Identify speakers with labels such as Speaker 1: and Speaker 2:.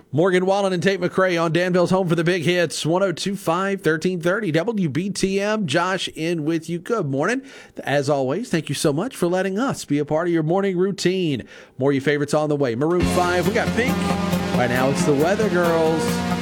Speaker 1: Morgan Wallen and Tate McRae on Danville's Home for the Big Hits, 102.5, 1330 WBTM. Josh in with you. Good morning. As always, thank you so much for letting us be a part of your morning routine. More of your favorites on the way. Maroon 5, we got Pink. Right now it's the Weather Girls.